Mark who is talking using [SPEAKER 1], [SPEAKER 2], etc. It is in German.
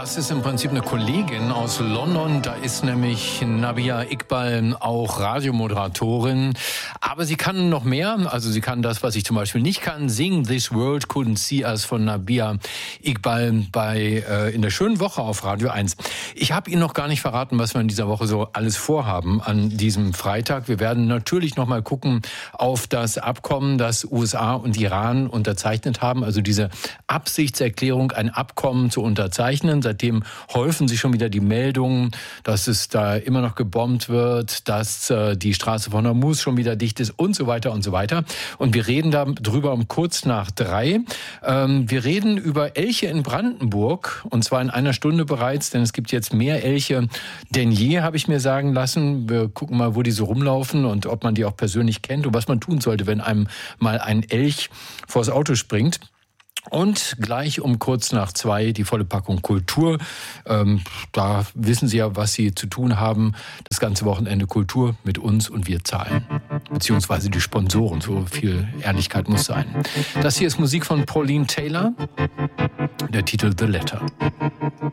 [SPEAKER 1] Das ist im Prinzip eine Kollegin aus London. Da ist nämlich Nabihah Iqbal auch Radiomoderatorin. Aber sie kann noch mehr. Also sie kann das, was ich zum Beispiel nicht kann. Sing This World Couldn't See Us von Nabihah Iqbal in der schönen Woche auf Radio 1. Ich habe Ihnen noch gar nicht verraten, was wir in dieser Woche so alles vorhaben an diesem Freitag. Wir werden natürlich noch mal gucken auf das Abkommen, das USA und Iran unterzeichnet haben. Also diese Absichtserklärung, ein Abkommen zu unterzeichnen. Seitdem häufen sich schon wieder die Meldungen, dass es da immer noch gebombt wird, dass die Straße von Hormuz schon wieder dicht ist und so weiter und so weiter. Und wir reden darüber um kurz nach 3. Wir reden über Elche in Brandenburg und zwar in einer Stunde bereits, denn es gibt jetzt mehr Elche denn je, habe ich mir sagen lassen. Wir gucken mal, wo die so rumlaufen und ob man die auch persönlich kennt und was man tun sollte, wenn einem mal ein Elch vors Auto springt. Und gleich um kurz nach 2 die volle Packung Kultur. Da wissen Sie ja, was Sie zu tun haben. Das ganze Wochenende Kultur mit uns und wir zahlen. Beziehungsweise die Sponsoren. So viel Ehrlichkeit muss sein. Das hier ist Musik von Pauline Taylor. Der Titel The Letter.